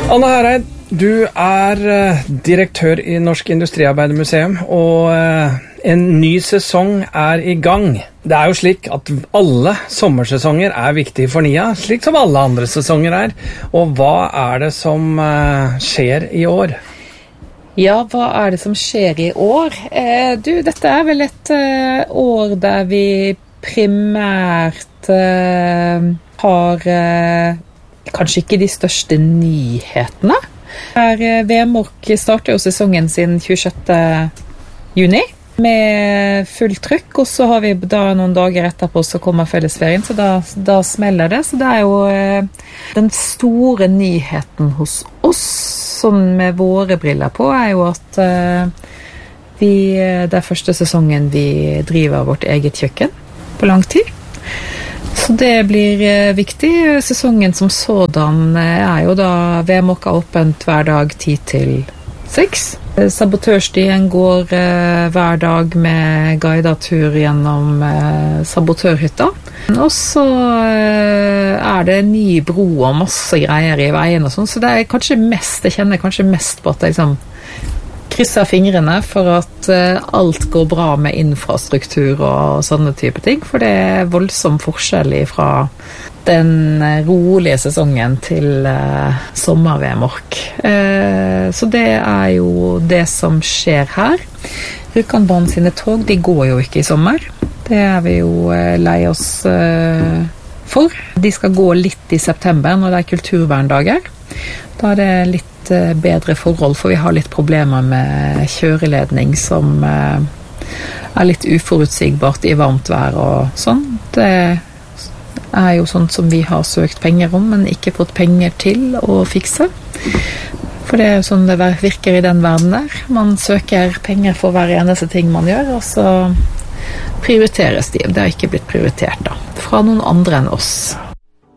Anne Hereid, du direktør i Norsk Industriarbeidermuseum, og en ny sesong i gang. Det jo slik at alle sommersesonger viktige for NIA, slik som alle andre sesonger Og hva det som skjer i år? Ja, hva det som skjer i år? Dette vel et år der vi primært har kanskje ikke de største nyhetene. Vemork starter jo sesongen sin 26. juni med fullt trykk, og så har vi da noen dager etterpå så kommer fellesferien, så da smeller det. Så det jo den store nyheten hos oss, sånn med våre briller på, jo at det første sesongen vi driver vårt eget kjøkken på lang tid. Så det blir viktig. Sesongen som sådan jo da Vemork åpent hver dag 10 til 6. Sabotørstien går hver dag med guidet tur gjennom sabotørhytta. Og så det en ny bro og masse greier i veien og sånn, så det kanskje mest, jeg kjenner kanskje mest på at jeg liksom krysser fingrene for at alt går bra med infrastruktur og sånne type ting, for det voldsom forskjell fra den rolige sesongen til sommer-Vemork. Så det jo det som skjer her. Rjukanbanen sine tog, de går jo ikke i sommer. Det vi jo lei oss for. De skal gå litt i september når det kulturverndager. Da det litt bedre forhold, for vi har litt problemer med kjøreledning som litt uforutsigbart i varmt vær og sånn. Det jo sånt som vi har søkt penger om, men ikke fått penger til å fikse. For det jo sånn det virker i den verden der. Man søker penger for hver eneste ting man gjør, og så prioriteres de. Det har ikke blitt prioritert da, fra noen andre enn oss.